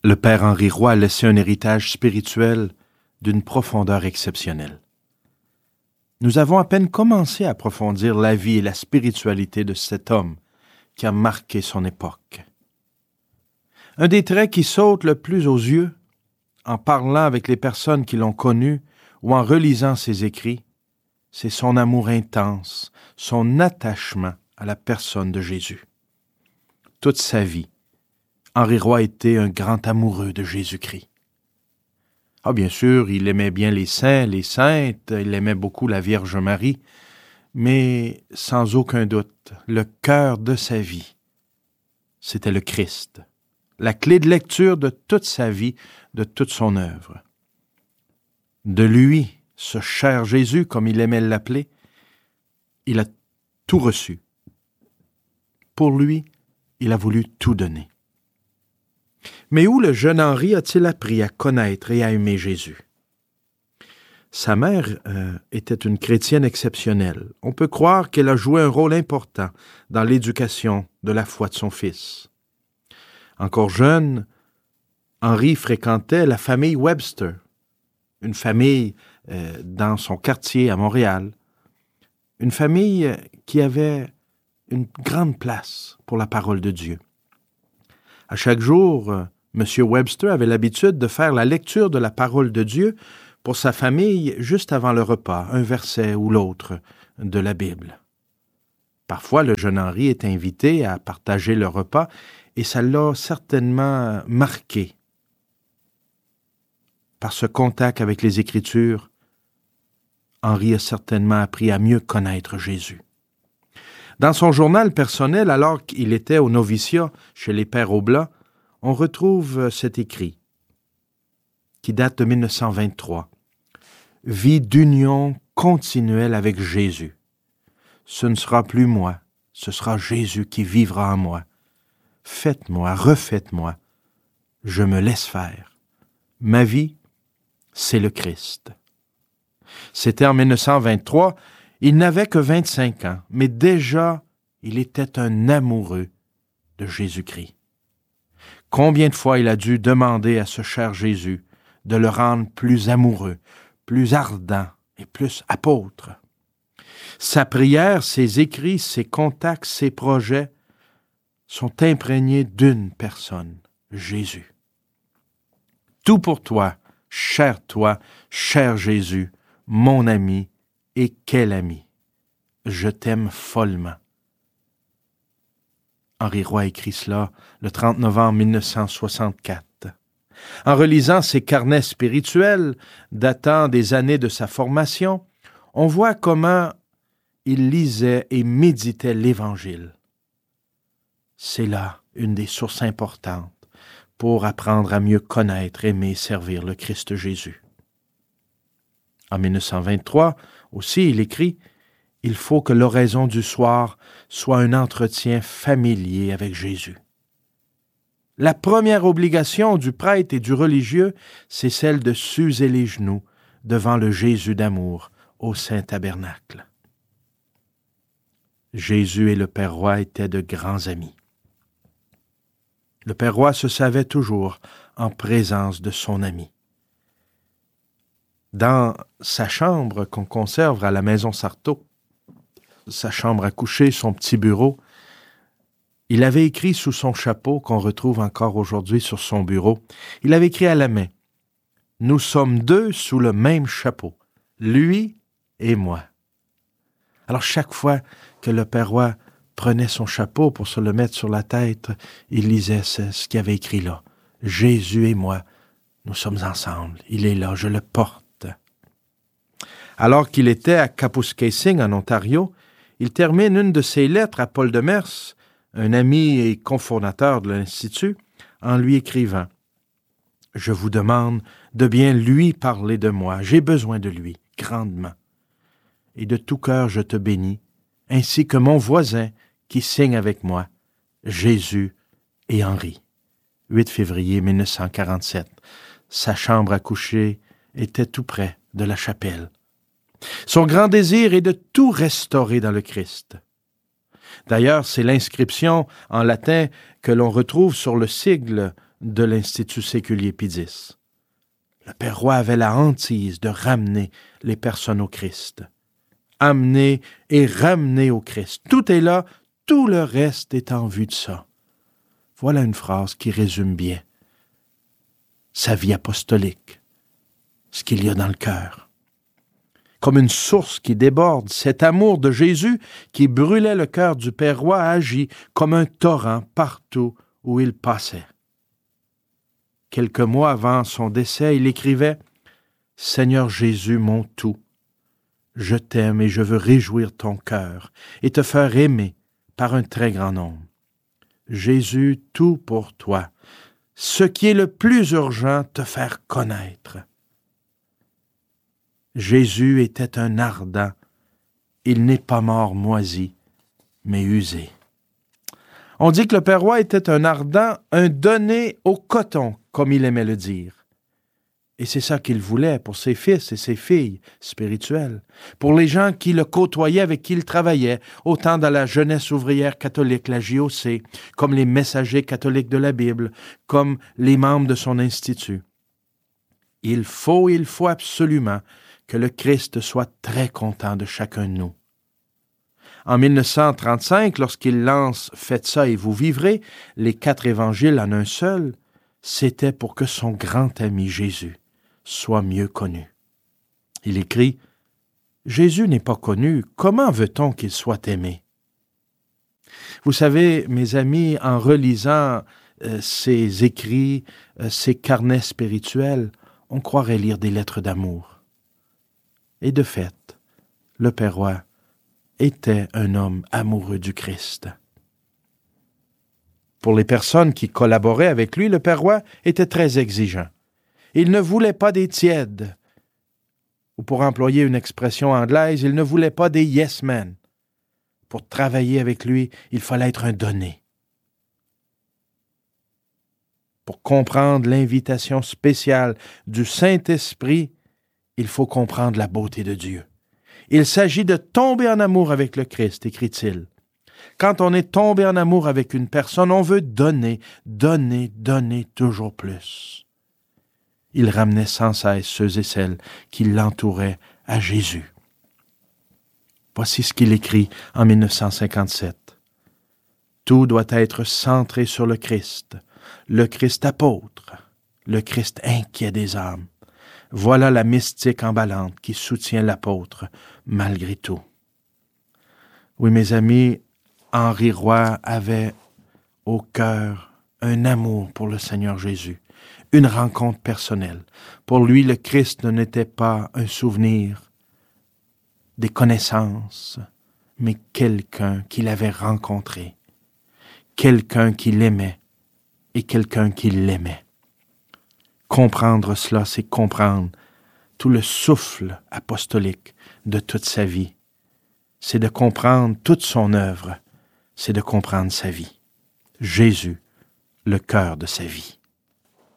Le père Henri Roy a laissé un héritage spirituel d'une profondeur exceptionnelle. Nous avons à peine commencé à approfondir la vie et la spiritualité de cet homme qui a marqué son époque. Un des traits qui saute le plus aux yeux, en parlant avec les personnes qui l'ont connu ou en relisant ses écrits, c'est son amour intense, son attachement à la personne de Jésus. Toute sa vie, Henri Roy était un grand amoureux de Jésus-Christ. Ah, bien sûr, il aimait bien les saints, les saintes, il aimait beaucoup la Vierge Marie, mais sans aucun doute, le cœur de sa vie, c'était le Christ, la clé de lecture de toute sa vie, de toute son œuvre. De lui, ce cher Jésus, comme il aimait l'appeler, il a tout reçu. Pour lui, il a voulu tout donner. Mais où le jeune Henri a-t-il appris à connaître et à aimer Jésus? Sa mère était une chrétienne exceptionnelle. On peut croire qu'elle a joué un rôle important dans l'éducation de la foi de son fils. Encore jeune, Henri fréquentait la famille Webster, une famille dans son quartier à Montréal, une famille qui avait une grande place pour la parole de Dieu. À chaque jour, M. Webster avait l'habitude de faire la lecture de la parole de Dieu pour sa famille juste avant le repas, un verset ou l'autre de la Bible. Parfois, le jeune Henri est invité à partager le repas et ça l'a certainement marqué. Par ce contact avec les Écritures, Henri a certainement appris à mieux connaître Jésus. Dans son journal personnel, alors qu'il était au noviciat chez les Pères Oblats, on retrouve cet écrit qui date de 1923. « Vie d'union continuelle avec Jésus. Ce ne sera plus moi, ce sera Jésus qui vivra en moi. Faites-moi, refaites-moi. Je me laisse faire. Ma vie, c'est le Christ. » C'était en 1923. Il n'avait que 25 ans, mais déjà, il était un amoureux de Jésus-Christ. Combien de fois il a dû demander à ce cher Jésus de le rendre plus amoureux, plus ardent et plus apôtre. Sa prière, ses écrits, ses contacts, ses projets sont imprégnés d'une personne, Jésus. Tout pour toi, cher Jésus, mon ami, et quel ami! Je t'aime follement. Henri Roy écrit cela le 30 novembre 1964. En relisant ses carnets spirituels datant des années de sa formation, on voit comment il lisait et méditait l'Évangile. C'est là une des sources importantes pour apprendre à mieux connaître, aimer et servir le Christ Jésus. En 1923, aussi, il écrit « Il faut que l'oraison du soir soit un entretien familier avec Jésus. » La première obligation du prêtre et du religieux, c'est celle de s'user les genoux devant le Jésus d'amour au Saint-Tabernacle. Jésus et le Père Roy étaient de grands amis. Le Père Roy se savait toujours en présence de son ami. Dans sa chambre qu'on conserve à la maison Sarto, sa chambre à coucher, son petit bureau, il avait écrit sous son chapeau, qu'on retrouve encore aujourd'hui sur son bureau, il avait écrit à la main « Nous sommes deux sous le même chapeau, lui et moi. » Alors chaque fois que le Père Roy prenait son chapeau pour se le mettre sur la tête, il lisait ce qu'il avait écrit là. « Jésus et moi, nous sommes ensemble, il est là, je le porte. » Alors qu'il était à Kapuskasing, en Ontario, il termine une de ses lettres à Paul Demers, un ami et cofondateur de l'Institut, en lui écrivant « Je vous demande de bien lui parler de moi, j'ai besoin de lui, grandement. Et de tout cœur je te bénis, ainsi que mon voisin qui signe avec moi, Jésus et Henri. » 8 février 1947. Sa chambre à coucher était tout près de la chapelle. Son grand désir est de tout restaurer dans le Christ. D'ailleurs, c'est l'inscription en latin que l'on retrouve sur le sigle de l'Institut séculier Pie-X. Le Père Roy avait la hantise de ramener les personnes au Christ. Amener et ramener au Christ. Tout est là, tout le reste est en vue de ça. Voilà une phrase qui résume bien sa vie apostolique, ce qu'il y a dans le cœur. Comme une source qui déborde, cet amour de Jésus qui brûlait le cœur du Père Roy agit comme un torrent partout où il passait. Quelques mois avant son décès, il écrivait « Seigneur Jésus, mon tout, je t'aime et je veux réjouir ton cœur et te faire aimer par un très grand nombre. Jésus, tout pour toi, ce qui est le plus urgent, te faire connaître. » Jésus était un ardent, il n'est pas mort moisi, mais usé. On dit que le Père Roy était un ardent, un donné au coton, comme il aimait le dire. Et c'est ça qu'il voulait pour ses fils et ses filles spirituelles, pour les gens qui le côtoyaient, avec qui il travaillait, autant dans la jeunesse ouvrière catholique, la JOC, comme les messagers catholiques de la Bible, comme les membres de son institut. Il faut absolument que le Christ soit très content de chacun de nous. En 1935, lorsqu'il lance « Faites ça et vous vivrez », les 4 évangiles en un seul, c'était pour que son grand ami Jésus soit mieux connu. Il écrit « Jésus n'est pas connu, comment veut-on qu'il soit aimé? » Vous savez, mes amis, en relisant ces écrits, ces carnets spirituels, on croirait lire des lettres d'amour. Et de fait, le Père Roy était un homme amoureux du Christ. Pour les personnes qui collaboraient avec lui, le Père Roy était très exigeant. Il ne voulait pas des tièdes, ou pour employer une expression anglaise, il ne voulait pas des yes men. Pour travailler avec lui, il fallait être un donné. Pour comprendre l'invitation spéciale du Saint-Esprit, il faut comprendre la beauté de Dieu. Il s'agit de tomber en amour avec le Christ, écrit-il. Quand on est tombé en amour avec une personne, on veut donner, donner, donner toujours plus. Il ramenait sans cesse ceux et celles qui l'entouraient à Jésus. Voici ce qu'il écrit en 1957. Tout doit être centré sur le Christ apôtre, le Christ inquiet des âmes. Voilà la mystique emballante qui soutient l'apôtre malgré tout. Oui, mes amis, Henri Roy avait au cœur un amour pour le Seigneur Jésus, une rencontre personnelle. Pour lui, le Christ n'était pas un souvenir, des connaissances, mais quelqu'un qu'il avait rencontré, quelqu'un qui l'aimait et quelqu'un qui l'aimait. Comprendre cela, c'est comprendre tout le souffle apostolique de toute sa vie. C'est de comprendre toute son œuvre, c'est de comprendre sa vie. Jésus, le cœur de sa vie.